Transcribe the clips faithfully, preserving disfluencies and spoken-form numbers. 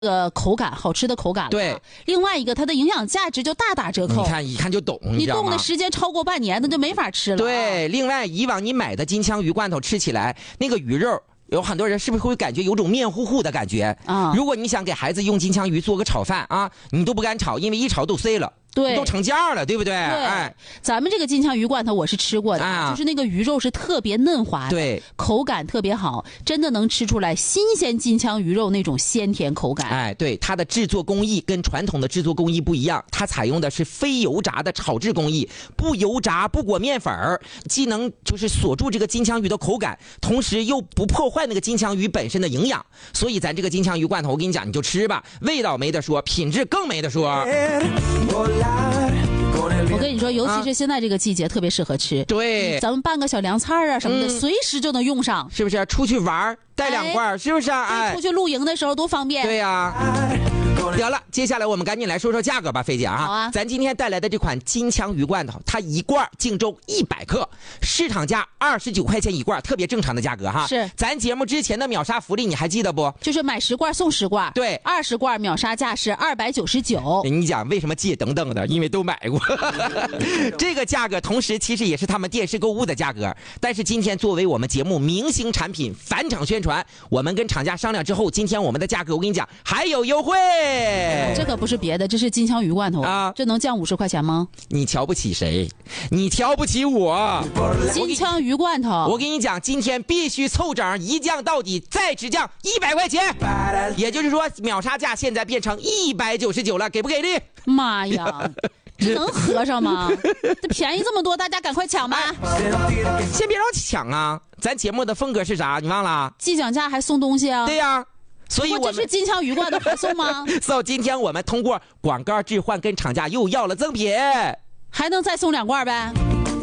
呃口感好吃的口感了。 对， 另外一个它的营养价值就大打折扣。 你看一看就懂， 你冻的知道吗？ 时间超过半年，那就没法吃了。 对，另外以往你买的金枪鱼罐头吃起来那个鱼肉。有很多人是不是会感觉有种面糊糊的感觉啊？如果你想给孩子用金枪鱼做个炒饭啊，你都不敢炒，因为一炒都碎了。 对， 都成架了，对不对？对， 哎，咱们这个金枪鱼罐头我是吃过的，啊、就是那个鱼肉是特别嫩滑的， 对， 口感特别好，真的能吃出来新鲜金枪鱼肉那种鲜甜口感。 哎，对，它的制作工艺跟传统的制作工艺不一样，它采用的是非油炸的炒制工艺，不油炸，不裹面粉儿，既能就是锁住这个金枪鱼的口感，同时又不破坏那个金枪鱼本身的营养。所以咱这个金枪鱼罐头，我跟你讲，你就吃吧，味道没得说，品质更没得说。 我跟你说，尤其是现在这个季节，啊、特别适合吃。 对， 咱们拌个小凉菜啊什么的，随、嗯、时就能用上， 是不是？出去玩带两罐，哎、是不是？哎， 出去露营的时候多方便。 对呀、啊。得了，接下来我们赶紧来说说价格吧，菲姐啊。 好啊。 咱今天带来的这款金枪鱼罐头，它一罐净重一百克，市场价二十九块钱一罐，特别正常的价格哈。 是。 咱节目之前的秒杀福利你还记得不？ 就是买十罐送十罐。 对。 二十罐秒杀价是二百九十九。 你讲为什么记等等的？因为都买过。这个价格同时其实也是他们电视购物的价格，但是今天作为我们节目明星产品返场宣传，我们跟厂家商量之后，今天我们的价格我跟你讲还有优惠。 这可不是别的，这是金枪鱼罐头啊！这能降五十块钱吗？ 你瞧不起谁？你瞧不起我！ 金枪鱼罐头， 我跟你讲，今天必须凑整，一降到底，再只降一百块钱。也就是说，秒杀价现在变成一百九十九了，给不给力？ 妈呀！这能合上吗？这便宜这么多，大家赶快抢吧！ 先别让抢啊！咱节目的风格是啥？你忘了？ 既讲价还送东西啊？ 对呀、啊。所以我这是金枪鱼罐头还送吗？ 所以今天我们通过广告置换跟厂家又要了赠品， 还能再送两罐呗？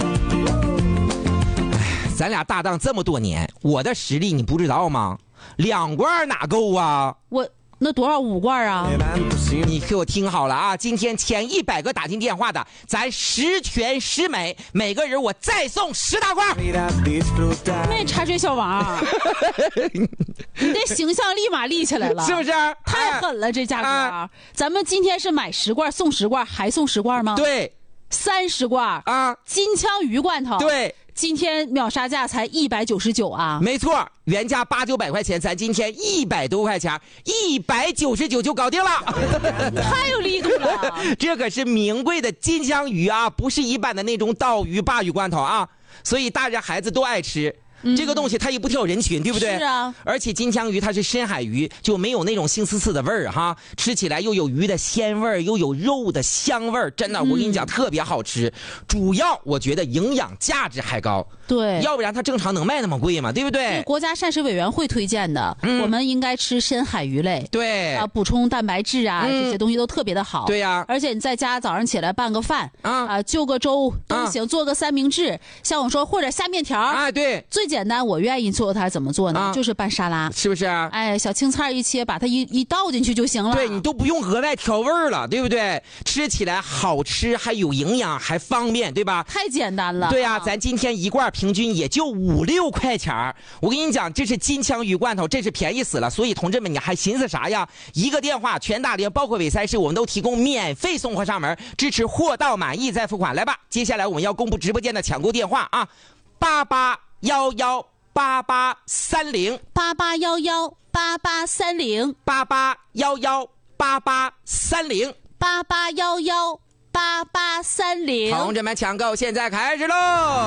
咱俩搭档这么多年，我的实力你不知道吗？两罐哪够啊？ 我那多少五罐啊？ 你给我听好了啊！今天前一百个打进电话的，咱十全十美，每个人我再送十大罐。 没茶水小王，你这形象立马立起来了， 是不是？ 太狠了，这价格！啊、咱们今天是买十罐送十罐，还送十罐吗？ 对， 三十罐啊！ 金枪鱼罐头， 对。 今天秒杀价才一百九十九啊！ 没错，原价八九百块钱，咱今天一百多块钱，一百九十九就搞定了， 太有力度了！ 这可是名贵的金枪鱼啊，不是一般的那种刀鱼、鲅鱼罐头啊，所以大人孩子都爱吃。嗯、这个东西它也不挑人群，对不对？ 是啊。 而且金枪鱼它是深海鱼，就没有那种腥刺刺的味儿哈，吃起来又有鱼的鲜味儿，又有肉的香味儿，真的，我跟你讲、嗯、特别好吃。主要我觉得营养价值还高。 对， 要不然它正常能卖那么贵吗？对不对？ 国家膳食委员会推荐的，嗯、我们应该吃深海鱼类。 对啊，补充蛋白质啊、嗯，这些东西都特别的好。 对呀、啊， 而且你在家早上起来拌个饭啊啊，就个粥都行，啊、做个三明治，像我说或者下面条啊，对， 最简单，我愿意做它怎么做呢？啊、就是拌沙拉， 是不是？ 哎，小青菜一切，把它一一倒进去就行了。 对，你都不用额外调味了，对不对？吃起来好吃，还有营养，还方便，对吧？ 太简单了。 对呀、啊，咱今天一罐平均也就五六块钱，我跟你讲，这是金枪鱼罐头，这是便宜死了。所以同志们，你还寻思啥呀？一个电话全大连，包括尾三市，我们都提供免费送货上门，支持货到满意再付款。来吧，接下来我们要公布直播间的抢购电话啊，八八幺幺八八三零， 八八幺幺八八三零， 八八幺幺八八三零， 八八幺幺八八三零。 同志们，抢购现在开始喽！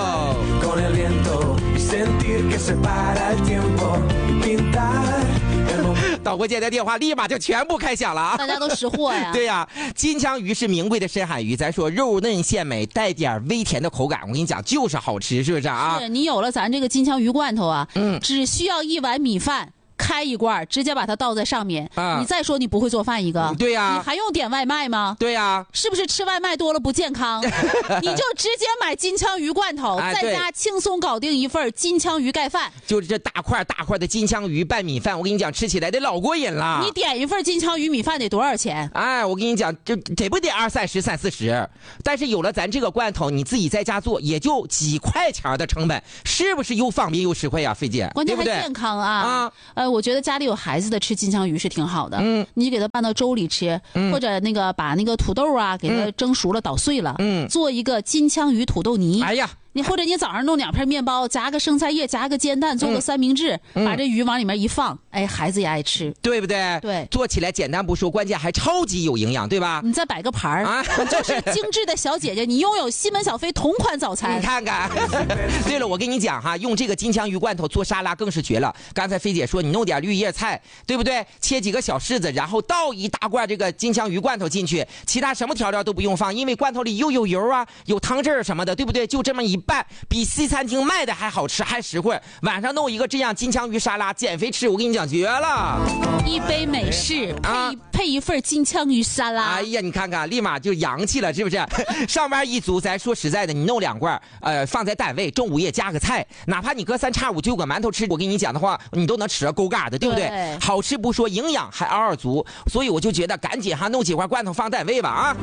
导播间的电话立马就全部开响了啊！ 大家都识货呀。 对呀，金枪鱼是名贵的深海鱼，咱说肉嫩鲜美，带点微甜的口感，我跟你讲就是好吃，是不是啊？ 是你有了咱这个金枪鱼罐头啊， 嗯， 只需要一碗米饭。开一罐，直接把它倒在上面。啊、你再说你不会做饭一个， 对呀、啊， 你还用点外卖吗？ 对呀、啊， 是不是吃外卖多了不健康？你就直接买金枪鱼罐头， 哎、 在家轻松搞定一份金枪鱼盖饭。 就是这大块大块的金枪鱼拌米饭，我跟你讲，吃起来得老过瘾了。 你点一份金枪鱼米饭得多少钱？ 哎，我跟你讲，这得不得二三十、三四十？但是有了咱这个罐头，你自己在家做，也就几块钱的成本，是不是又方便又实惠啊？菲姐， 关键还健康啊！啊，呃， 我觉得家里有孩子的吃金枪鱼是挺好的。 嗯， 你给它拌到粥里吃，嗯、或者那个把那个土豆啊给它蒸熟了、捣碎了，嗯，做一个金枪鱼土豆泥。 哎呀。 你或者你早上弄两片面包，夹个生菜叶，夹个煎蛋，做个三明治，嗯、把这鱼往里面一放，哎，孩子也爱吃， 对不对？ 对， 做起来简单不说，关键还超级有营养，对吧？ 你再摆个盘儿，啊、就是精致的小姐姐，你拥有西门小飞同款早餐。 你看看。对了，我跟你讲哈，用这个金枪鱼罐头做沙拉更是绝了。刚才菲姐说，你弄点绿叶菜，对不对？切几个小柿子，然后倒一大罐这个金枪鱼罐头进去，其他什么调料都不用放，因为罐头里又有油啊，有汤汁什么的，对不对？就这么一拌，比西餐厅卖的还好吃，还实惠。晚上弄一个这样金枪鱼沙拉，减肥吃，我跟你讲绝了。 一杯美式配、啊、配一份金枪鱼沙拉， 哎呀，你看看，立马就洋气了，是不是？上班一族，咱说实在的，你弄两罐，呃，放在单位，中午也加个菜，哪怕你隔三差五就有个馒头吃，我跟你讲的话，你都能吃个够嘎的，对不对？对，好吃不说，营养还嗷嗷足，所以我就觉得赶紧哈弄几罐罐头放单位吧啊。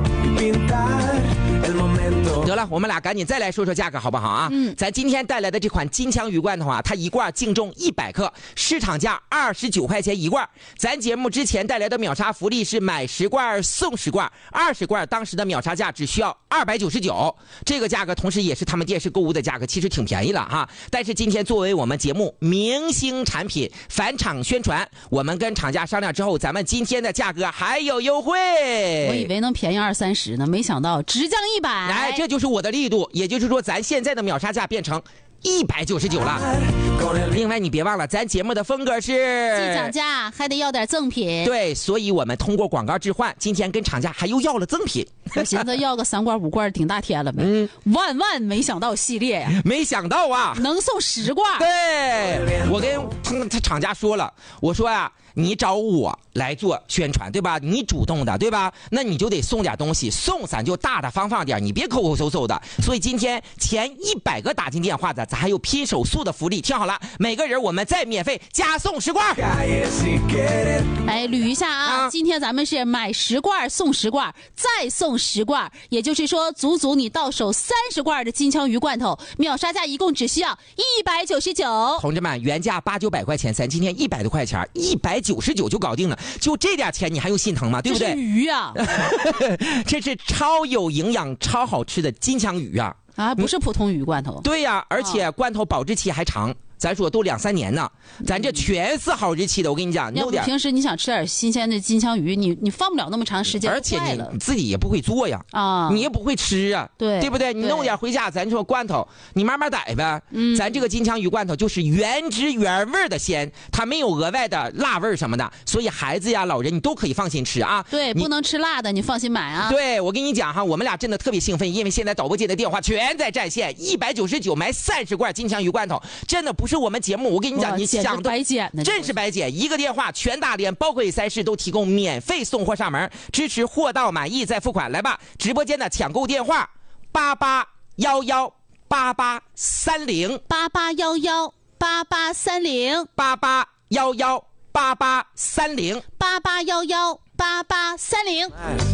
得了，我们俩赶紧再来说说价格好不好啊？嗯，咱今天带来的这款金枪鱼罐头啊，它一罐净重一百克，市场价二十九块钱一罐。咱节目之前带来的秒杀福利是买十罐送十罐，二十罐当时的秒杀价只需要二百九十九，这个价格同时也是他们电视购物的价格，其实挺便宜了哈。但是今天作为我们节目明星产品返厂宣传，我们跟厂家商量之后，咱们今天的价格还有优惠。 我以为能便宜二三十呢，没想到直降一百。 来，这就是我的力度，也就是说咱现在的秒杀价变成一百九十九了。另外你别忘了，咱节目的风格是既讲价还得要点赠品。 对，所以我们通过广告置换，今天跟厂家还又要了赠品。 我寻思要个三罐五罐顶大天了没？嗯，万万没想到系列呀、啊！ 没想到啊， 能送十罐。 对，我跟他他厂家说了，我说呀、啊。你找我来做宣传，对吧？你主动的，对吧？那你就得送点东西，送咱就大大方方点，你别抠抠搜搜的。所以今天前一百个打进电话的，咱还有拼手速的福利，听好了，每个人我们再免费加送十罐。 哎，捋一下啊，啊今天咱们是买十罐送十罐，再送十罐，也就是说，足足你到手三十罐的金枪鱼罐头，秒杀价一共只需要一百九十九。 同志们，原价八九百块钱，咱今天一百多块钱，一百。九十九就搞定了，就这点钱你还用心疼吗？对不对？ 这是鱼啊， 这是超有营养、超好吃的金枪鱼啊！ 啊，不是普通鱼罐头。 对呀、啊，而且罐头保质期还长。咱说都两三年呢，咱这全是好日期的。我跟你讲， 要不平时你想吃点新鲜的金枪鱼，你你放不了那么长时间， 而且你自己也不会做呀，啊，你也不会吃啊， 对对不对？你弄点回家，咱说罐头，你慢慢逮呗。嗯，咱这个金枪鱼罐头就是原汁原味的鲜，它没有额外的辣味什么的，所以孩子呀、老人你都可以放心吃啊。 对，不能吃辣的，你放心买啊。 对，我跟你讲哈，我们俩真的特别兴奋，因为现在导播间的电话全在占线，一百九十九买三十罐金枪鱼罐头，真的不是我们节目，我跟你。你讲，你想的白捡的， 真是白捡！一个电话，全大连包括赛事都提供免费送货上门，支持货到满意再付款。来吧，直播间的抢购电话：八八幺幺八八三零八八幺幺八八三零八八幺幺八八三零八八幺幺八八三零。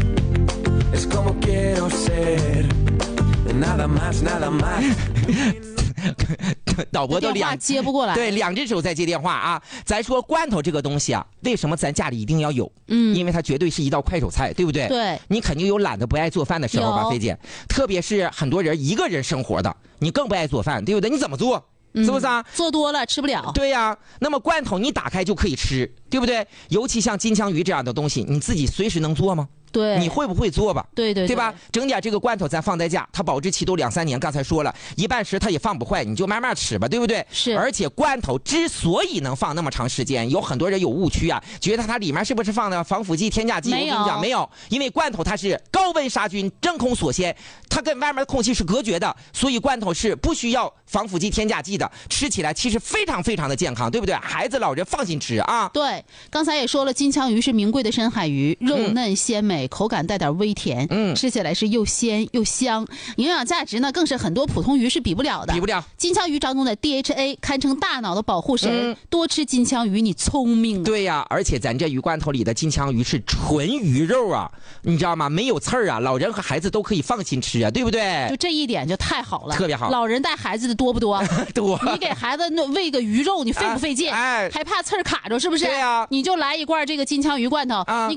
导播都两接不过来， 对，两只手在接电话啊。咱说罐头这个东西啊，为什么咱家里一定要有？嗯，因为它绝对是一道快手菜，对不对？ 对， 你肯定有懒得不爱做饭的时候吧，菲姐？特别是很多人一个人生活的，你更不爱做饭，对不对？你怎么做？ 嗯、 是不是啊？ 做多了吃不了。 对呀、啊，那么罐头你打开就可以吃，对不对？尤其像金枪鱼这样的东西，你自己随时能做吗？ 对， 你会不会做吧？ 对对对, 对吧？整点这个罐头咱放在家，它保质期都两三年。刚才说了一半时它也放不坏，你就慢慢吃吧，对不对？ 是。 而且罐头之所以能放那么长时间，有很多人有误区啊，觉得它里面是不是放的防腐剂、添加剂？ 没有， 我跟你讲，没有，因为罐头它是高温杀菌、真空锁鲜，它跟外面的空气是隔绝的，所以罐头是不需要防腐剂、添加剂的，吃起来其实非常非常的健康，对不对？孩子、老人放心吃啊。 对，刚才也说了，金枪鱼是名贵的深海鱼，肉嫩鲜美。 美，口感带点微甜， 嗯， 吃起来是又鲜又香，营养价值呢更是很多普通鱼是比不了的。 比不了。 金枪鱼当中的 D H A 堪称大脑的保护神， 嗯、 多吃金枪鱼你聪明啊。 对呀、啊，而且咱这鱼罐头里的金枪鱼是纯鱼肉啊，你知道吗？没有刺儿啊，老人和孩子都可以放心吃啊，对不对？ 就这一点就太好了， 特别好。 老人带孩子的多不多？ 多。 你给孩子喂个鱼肉，你费不费劲？ 哎， 还怕刺儿卡着是不是？ 对呀、啊， 你就来一罐这个金枪鱼罐头。 啊。